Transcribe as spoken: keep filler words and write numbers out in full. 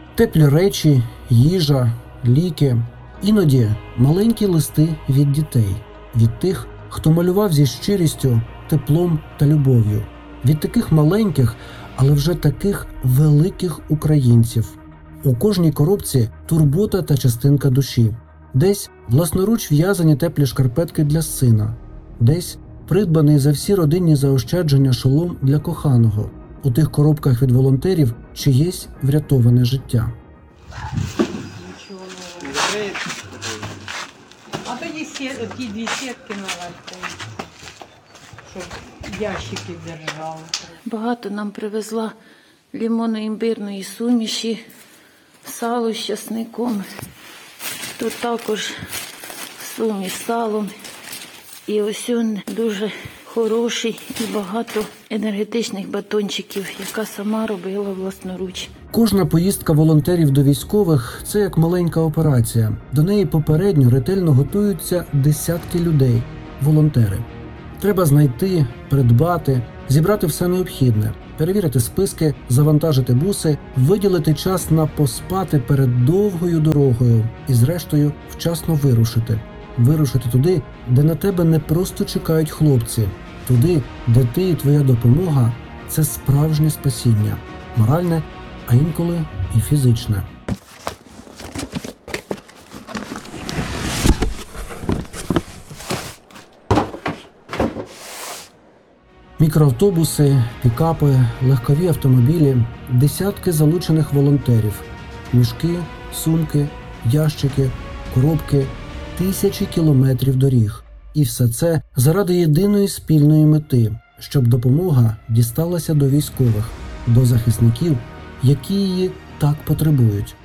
Теплі речі, їжа, ліки. Іноді маленькі листи від дітей, від тих, хто малював зі щирістю, теплом та любов'ю. Від таких маленьких, але вже таких великих українців. У кожній коробці турбота та частинка душі. Десь власноруч в'язані теплі шкарпетки для сина. Десь придбаний за всі родинні заощадження шолом для коханого. У тих коробках від волонтерів чиєсь врятоване життя. А тоді сет, ті дві сітки наверху, щоб ящики держали. Багато нам привезла лимонно-імбирної суміші, сало з часником. Тут також суміш з салом. І ось він дуже хороший і багато енергетичних батончиків, яка сама робила власноруч. Кожна поїздка волонтерів до військових – це як маленька операція. До неї попередньо ретельно готуються десятки людей – волонтери. Треба знайти, придбати, зібрати все необхідне, перевірити списки, завантажити буси, виділити час на поспати перед довгою дорогою і, зрештою, вчасно вирушити. Вирушити туди, де на тебе не просто чекають хлопці. Туди, де ти і твоя допомога – це справжнє спасіння. Моральне, а інколи і фізичне. Мікроавтобуси, пікапи, легкові автомобілі, десятки залучених волонтерів, мішки, сумки, ящики, коробки, тисячі кілометрів доріг. І все це заради єдиної спільної мети, щоб допомога дісталася до військових, до захисників, які її так потребують.